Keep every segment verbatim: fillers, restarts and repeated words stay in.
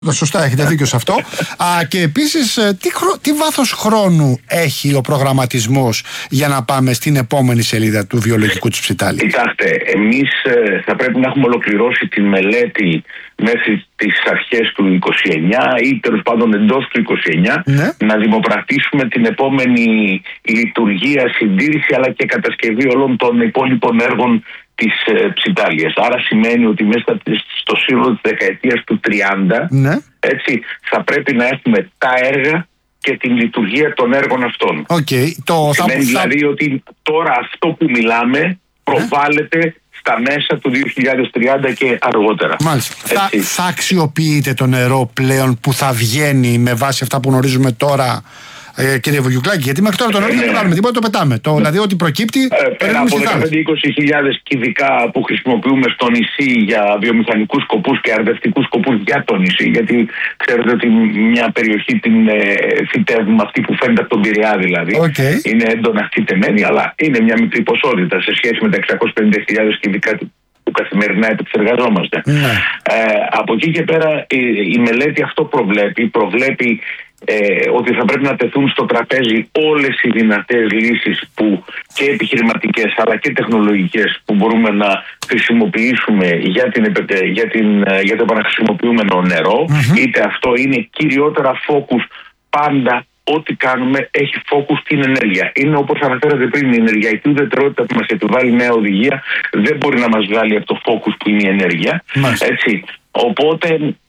Σωστά, έχετε δίκιο σε αυτό. Α, και επίσης, τι, χρο... τι βάθος χρόνου έχει ο προγραμματισμός για να πάμε στην επόμενη σελίδα του βιολογικού της Ψιτάλης? Κοιτάξτε, εμείς ε, θα πρέπει να έχουμε ολοκληρώσει τη μελέτη μέχρι τις αρχές του είκοσι εννιά ή τέλος πάντων εντός του είκοσι εννιά, ναι. να δημοπρατήσουμε την επόμενη λειτουργία, συντήρηση αλλά και κατασκευή όλων των υπόλοιπων έργων της ε, Ψιτάλιας. Άρα σημαίνει ότι μέσα στο σύνολο της δεκαετίας του τριάντα, ναι. έτσι, θα πρέπει να έχουμε τα έργα και την λειτουργία των έργων αυτών. Okay. Το σημαίνει θα... δηλαδή ότι τώρα αυτό που μιλάμε προβάλλεται ναι. στα μέσα του δύο χιλιάδες τριάντα και αργότερα. Μάλιστα. Θα, θα αξιοποιείτε το νερό πλέον που θα βγαίνει με βάση αυτά που γνωρίζουμε τώρα, ε, κύριε Βουγιουκλάκη? Γιατί μέχρι τώρα το νερό δεν το κάνουμε τίποτα, το πετάμε. Το, δηλαδή ό,τι προκύπτει. Ε, πέρα από δεκαπέντε με είκοσι χιλιάδες κυβικά που χρησιμοποιούμε στο νησί για βιομηχανικούς σκοπούς και αρδευτικούς σκοπούς για το νησί, γιατί ξέρετε ότι μια περιοχή την ε, φυτεύουμε, αυτή που φαίνεται από τον Πειραιά δηλαδή. Okay. Είναι έντονα φυτεμένη, αλλά είναι μια μικρή ποσότητα σε σχέση με τα εξακόσιες πενήντα χιλιάδες κυβικά που καθημερινά επεξεργαζόμαστε. Mm. Ε, από εκεί και πέρα η, η μελέτη αυτό προβλέπει, προβλέπει ε, ότι θα πρέπει να τεθούν στο τραπέζι όλες οι δυνατές λύσεις που και επιχειρηματικές αλλά και τεχνολογικές που μπορούμε να χρησιμοποιήσουμε για, την, για, την, για το επαναχρησιμοποιούμενο νερό. Mm-hmm. Είτε αυτό είναι κυριότερα focus, πάντα ό,τι κάνουμε έχει focus στην ενέργεια. Είναι όπως αναφέρατε πριν, η ενεργειακή ουδετερότητα που μας επιβάλλει η νέα οδηγία δεν μπορεί να μας βγάλει από το focus που είναι η ενέργεια. Έτσι. Οπότε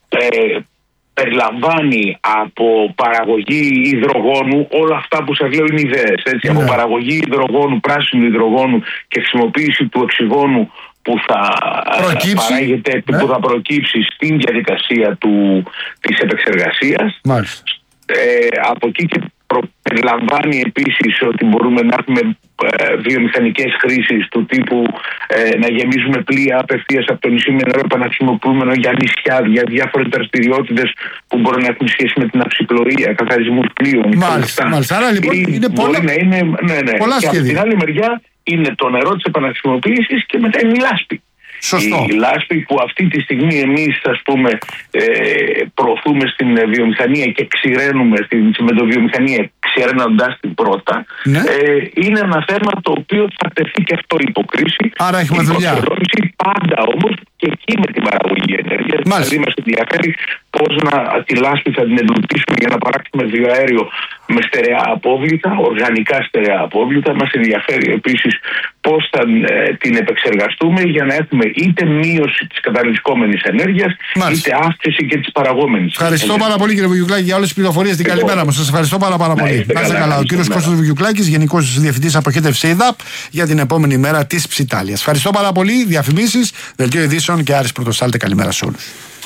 ε, περιλαμβάνει από παραγωγή υδρογόνου, όλα αυτά που σας λέω είναι ιδέες. Έτσι. Ναι. Από παραγωγή υδρογόνου, πράσινου υδρογόνου και χρησιμοποίηση του οξυγόνου που θα προκύψει, παράγεται, ναι. που θα προκύψει στην διαδικασία του, της επεξεργασίας. Μάλιστα. Ε, από εκεί και προ, περιλαμβάνει επίσης ότι μπορούμε να έχουμε ε, βιομηχανικές χρήσεις του τύπου ε, να γεμίζουμε πλοία απευθείας από το νησί με νερό επαναχρησιμοποιούμενο για νησιά, για διάφορες δραστηριότητες που μπορούν να έχουν σχέση με την αυσιπλοεία, καθαρισμούς πλοίων. Μάλιστα, μάλιστα. Άρα λοιπόν είναι πολλά, να είναι, ναι, ναι. πολλά και σχέδια. Από την άλλη μεριά είναι το νερό της επαναχρησιμοποίησης και μετά είναι η λάσπη. Σωστό. Η λάσπη που αυτή τη στιγμή εμείς ας πούμε ε, προωθούμε στην βιομηχανία και ξηραίνουμε στην τσιμεντοβιομηχανία, ξηραίνοντας την πρώτα, ναι. ε, είναι ένα θέμα το οποίο θα τεθεί και αυτό υποκρίση. Άρα έχουμε δουλειά. Πάντα όμως και εκεί με την παραγωγή ενέργειας. Δηλαδή μας ενδιαφέρει πώς να τη λάσπη θα την εντοπίσουμε για να παράξουμε βιοαέριο με στερεά απόβλητα, οργανικά στερεά απόβλητα. Μας ενδιαφέρει επίσης πώς θα ε, την επεξεργαστούμε για να έχουμε είτε μείωση της καταναλυσκόμενης ενέργειας, είτε αύξηση και της παραγόμενης. Ευχαριστώ ενέργειας. πάρα πολύ, κύριε Βουγιουκλάκη, για όλες τις πληροφορίες. Την καλημέρα μας. Σας ευχαριστώ πάρα, πάρα πολύ. Να είστε καλά. Ο κύριος Κώστας Βουγιουκλάκης, Γενικός Διευθυντής Αποχέτευσης ΕΙΔΑΠ, για την επόμενη μέρα της Ψιτάλιας. Ευχαριστώ πάρα πολύ. Διαφημίσεις, δελτίο ειδήσεων και Άρης Πρωτοσάλτε. Καλημέρα σε όλους.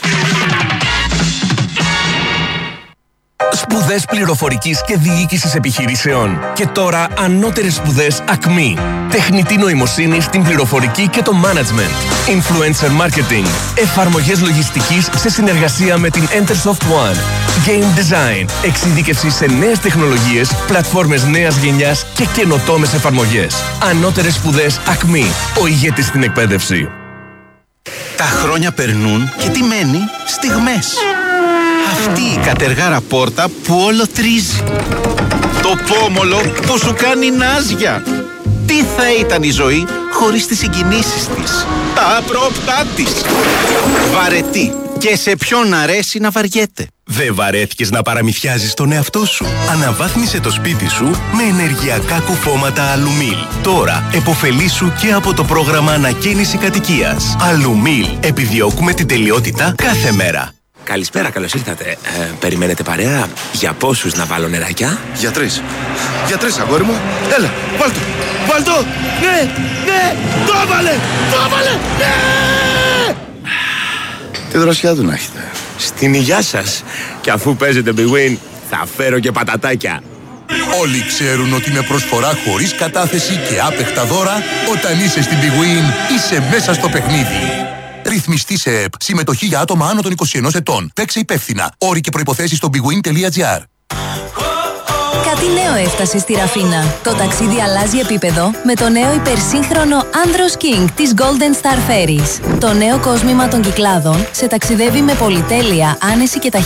Σπουδές πληροφορικής και διοίκησης επιχειρήσεων. Και τώρα ανώτερες σπουδές ΑΚΜΗ. Τεχνητή νοημοσύνη στην πληροφορική και το management. Influencer marketing. Εφαρμογές λογιστικής σε συνεργασία με την Entersoft One. Game design. Εξειδίκευση σε νέες τεχνολογίες, πλατφόρμες νέας γενιάς και καινοτόμες εφαρμογές. Ανώτερες σπουδές ΑΚΜΗ. Ο ηγέτης στην εκπαίδευση. Τα χρόνια περνούν και τι μένει? Στιγμές. Αυτή η κατεργάρα πόρτα που όλο τρίζει. Το πόμολο που σου κάνει νάζια. Τι θα ήταν η ζωή χωρίς τις συγκινήσεις της, τα απρόπτά της. Βαρετή. Και σε ποιον αρέσει να βαριέται. Δεν βαρέθηκες να παραμυθιάζεις τον εαυτό σου? Αναβάθμισε το σπίτι σου με ενεργειακά κουφώματα Αλουμίλ. Τώρα επωφελήσου και από το πρόγραμμα ανακαίνιση κατοικίας. Αλουμίλ. Επιδιώκουμε την τελειότητα κάθε μέρα. Καλησπέρα, καλώς ήρθατε. Ε, περιμένετε παρέα? Για πόσους να βάλω νεράκια? Για τρεις. Για τρεις, αγόρι μου. Έλα, βάλ' το. Βάλ' το. Ναι, ναι, το έβαλε, το έβαλε, ναι. Τι δροσιά του να έχετε. Στην υγειά σας. Και αφού παίζετε Big Win, θα φέρω και πατατάκια. Όλοι ξέρουν ότι με προσφορά χωρίς κατάθεση και άπεχτα δώρα, όταν είσαι στην Big Win, είσαι μέσα στο παιχνίδι. Ρυθμιστή σε ΕΠ. Συμμετοχή για άτομα άνω των είκοσι ενός ετών. Παίξε υπεύθυνα. Όροι και προϋποθέσεις στο bigwin τελεία gr. Κάτι νέο έφτασε στη Ραφίνα. Το ταξίδι αλλάζει επίπεδο με το νέο υπερσύγχρονο Andros King της Golden Star Ferries. Το νέο κόσμημα των Κυκλάδων σε ταξιδεύει με πολυτέλεια, άνεση και ταχύτητα